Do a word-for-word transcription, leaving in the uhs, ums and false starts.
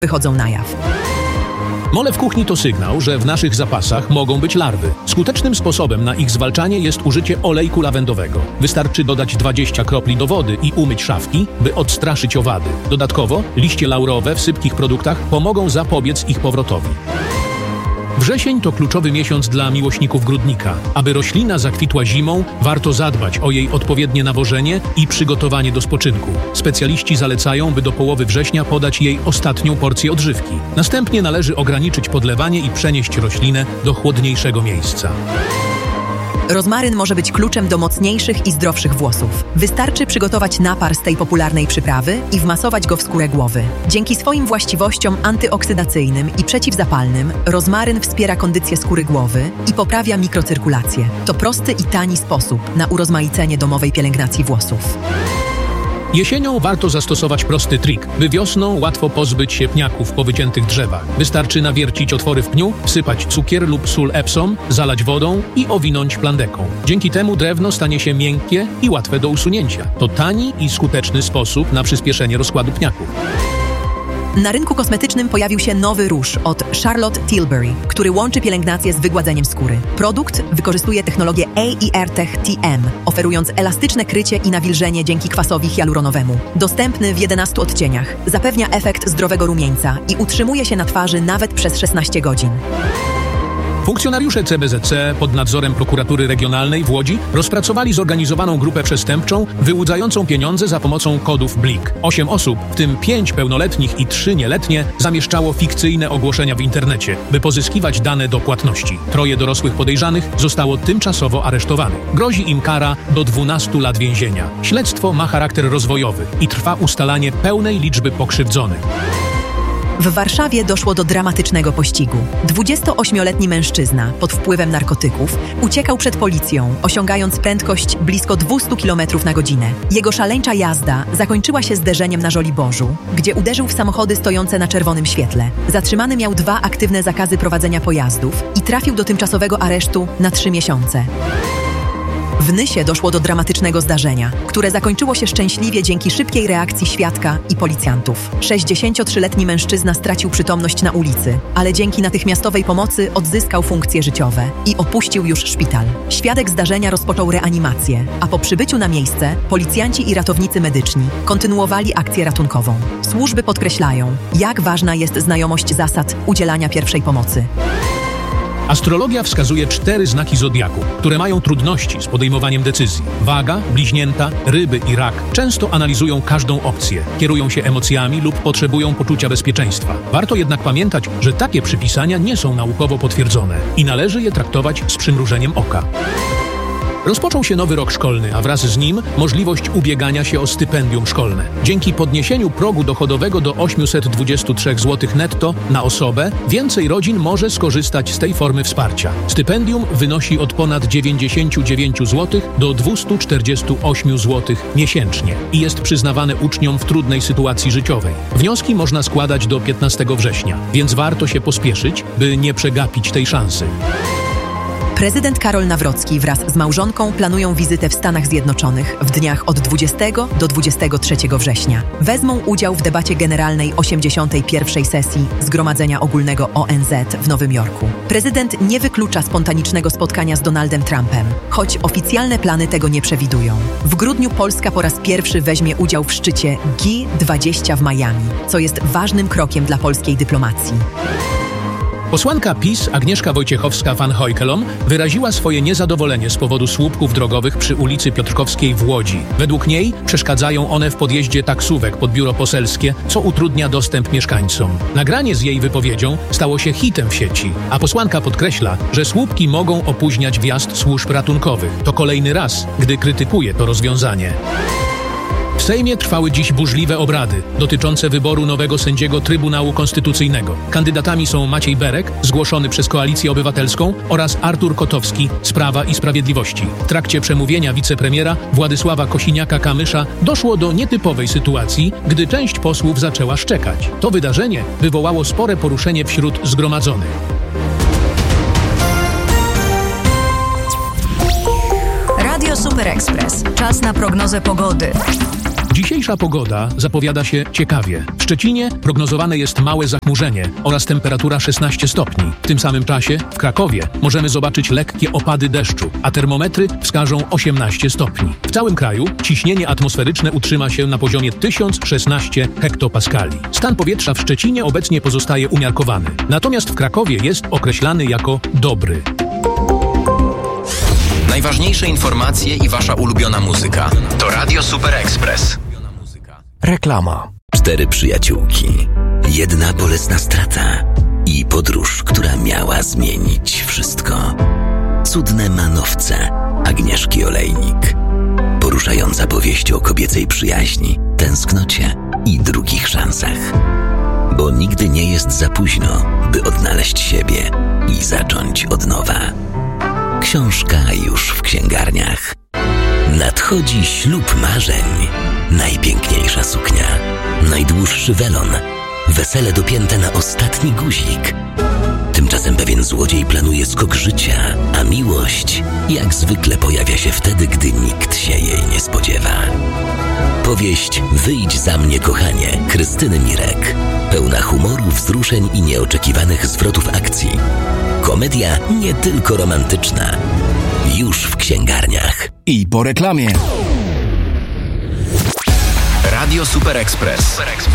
wychodzą na jaw. Mole w kuchni to sygnał, że w naszych zapasach mogą być larwy. Skutecznym sposobem na ich zwalczanie jest użycie olejku lawendowego. Wystarczy dodać dwadzieścia kropli do wody i umyć szafki, by odstraszyć owady. Dodatkowo liście laurowe w sypkich produktach pomogą zapobiec ich powrotowi. Wrzesień to kluczowy miesiąc dla miłośników grudnika. Aby roślina zakwitła zimą, warto zadbać o jej odpowiednie nawożenie i przygotowanie do spoczynku. Specjaliści zalecają, by do połowy września podać jej ostatnią porcję odżywki. Następnie należy ograniczyć podlewanie i przenieść roślinę do chłodniejszego miejsca. Rozmaryn może być kluczem do mocniejszych i zdrowszych włosów. Wystarczy przygotować napar z tej popularnej przyprawy i wmasować go w skórę głowy. Dzięki swoim właściwościom antyoksydacyjnym i przeciwzapalnym, rozmaryn wspiera kondycję skóry głowy i poprawia mikrocyrkulację. To prosty i tani sposób na urozmaicenie domowej pielęgnacji włosów. Jesienią warto zastosować prosty trik, by wiosną łatwo pozbyć się pniaków po wyciętych drzewach. Wystarczy nawiercić otwory w pniu, wsypać cukier lub sól Epsom, zalać wodą i owinąć plandeką. Dzięki temu drewno stanie się miękkie i łatwe do usunięcia. To tani i skuteczny sposób na przyspieszenie rozkładu pniaków. Na rynku kosmetycznym pojawił się nowy róż od Charlotte Tilbury, który łączy pielęgnację z wygładzeniem skóry. Produkt wykorzystuje technologię A I R Tech T M, oferując elastyczne krycie i nawilżenie dzięki kwasowi hialuronowemu. Dostępny w jedenastu odcieniach, zapewnia efekt zdrowego rumieńca i utrzymuje się na twarzy nawet przez szesnaście godzin. Funkcjonariusze C B Z C pod nadzorem prokuratury regionalnej w Łodzi rozpracowali zorganizowaną grupę przestępczą wyłudzającą pieniądze za pomocą kodów Blik. Osiem osób, w tym pięć pełnoletnich i trzy nieletnie, zamieszczało fikcyjne ogłoszenia w internecie, by pozyskiwać dane do płatności. Troje dorosłych podejrzanych zostało tymczasowo aresztowanych. Grozi im kara do dwunastu lat więzienia. Śledztwo ma charakter rozwojowy i trwa ustalanie pełnej liczby pokrzywdzonych. W Warszawie doszło do dramatycznego pościgu. dwudziestoośmioletni mężczyzna pod wpływem narkotyków uciekał przed policją, osiągając prędkość blisko dwieście kilometrów na godzinę. Jego szaleńcza jazda zakończyła się zderzeniem na Żoliborzu, gdzie uderzył w samochody stojące na czerwonym świetle. Zatrzymany miał dwa aktywne zakazy prowadzenia pojazdów i trafił do tymczasowego aresztu na trzy miesiące. W Nysie doszło do dramatycznego zdarzenia, które zakończyło się szczęśliwie dzięki szybkiej reakcji świadka i policjantów. sześćdziesięciotrzyletni mężczyzna stracił przytomność na ulicy, ale dzięki natychmiastowej pomocy odzyskał funkcje życiowe i opuścił już szpital. Świadek zdarzenia rozpoczął reanimację, a po przybyciu na miejsce policjanci i ratownicy medyczni kontynuowali akcję ratunkową. Służby podkreślają, jak ważna jest znajomość zasad udzielania pierwszej pomocy. Astrologia wskazuje cztery znaki zodiaku, które mają trudności z podejmowaniem decyzji. Waga, bliźnięta, ryby i rak często analizują każdą opcję, kierują się emocjami lub potrzebują poczucia bezpieczeństwa. Warto jednak pamiętać, że takie przypisania nie są naukowo potwierdzone i należy je traktować z przymrużeniem oka. Rozpoczął się nowy rok szkolny, a wraz z nim możliwość ubiegania się o stypendium szkolne. Dzięki podniesieniu progu dochodowego do osiemset dwadzieścia trzy złotych netto na osobę, więcej rodzin może skorzystać z tej formy wsparcia. Stypendium wynosi od ponad dziewięćdziesiąt dziewięć złotych do dwieście czterdzieści osiem złotych miesięcznie i jest przyznawane uczniom w trudnej sytuacji życiowej. Wnioski można składać do piętnastego września, więc warto się pospieszyć, by nie przegapić tej szansy. Prezydent Karol Nawrocki wraz z małżonką planują wizytę w Stanach Zjednoczonych w dniach od dwudziestego do dwudziestego trzeciego września. Wezmą udział w debacie generalnej osiemdziesiątej pierwszej sesji Zgromadzenia Ogólnego O N Z w Nowym Jorku. Prezydent nie wyklucza spontanicznego spotkania z Donaldem Trumpem, choć oficjalne plany tego nie przewidują. W grudniu Polska po raz pierwszy weźmie udział w szczycie G dwadzieścia w Miami, co jest ważnym krokiem dla polskiej dyplomacji. Posłanka PiS Agnieszka Wojciechowska-van Heukelom wyraziła swoje niezadowolenie z powodu słupków drogowych przy ulicy Piotrkowskiej w Łodzi. Według niej przeszkadzają one w podjeździe taksówek pod biuro poselskie, co utrudnia dostęp mieszkańcom. Nagranie z jej wypowiedzią stało się hitem w sieci, a posłanka podkreśla, że słupki mogą opóźniać wjazd służb ratunkowych. To kolejny raz, gdy krytykuje to rozwiązanie. W Sejmie trwały dziś burzliwe obrady dotyczące wyboru nowego sędziego Trybunału Konstytucyjnego. Kandydatami są Maciej Berek, zgłoszony przez Koalicję Obywatelską, oraz Artur Kotowski z Prawa i Sprawiedliwości. W trakcie przemówienia wicepremiera Władysława Kosiniaka-Kamysza doszło do nietypowej sytuacji, gdy część posłów zaczęła szczekać. To wydarzenie wywołało spore poruszenie wśród zgromadzonych. Radio Super Express. Czas na prognozę pogody. Dzisiejsza pogoda zapowiada się ciekawie. W Szczecinie prognozowane jest małe zachmurzenie oraz temperatura szesnaście stopni. W tym samym czasie w Krakowie możemy zobaczyć lekkie opady deszczu, a termometry wskażą osiemnaście stopni. W całym kraju ciśnienie atmosferyczne utrzyma się na poziomie tysiąc szesnaście hektopaskali. Stan powietrza w Szczecinie obecnie pozostaje umiarkowany, natomiast w Krakowie jest określany jako dobry. Najważniejsze informacje i wasza ulubiona muzyka to Radio Super Express. Reklama. Cztery przyjaciółki, jedna bolesna strata i podróż, która miała zmienić wszystko. Cudne manowce Agnieszki Olejnik. Poruszająca powieść o kobiecej przyjaźni, tęsknocie i drugich szansach. Bo nigdy nie jest za późno, by odnaleźć siebie i zacząć od nowa. Książka już w księgarniach. Nadchodzi ślub marzeń. Najpiękniejsza suknia, najdłuższy welon, wesele dopięte na ostatni guzik. Tymczasem pewien złodziej planuje skok życia, a miłość jak zwykle pojawia się wtedy, gdy nikt się jej nie spodziewa. Powieść Wyjdź za mnie, kochanie, Krystyny Mirek. Pełna humoru, wzruszeń i nieoczekiwanych zwrotów akcji. Komedia nie tylko romantyczna. Już w księgarniach. I po reklamie. Radio Super Express.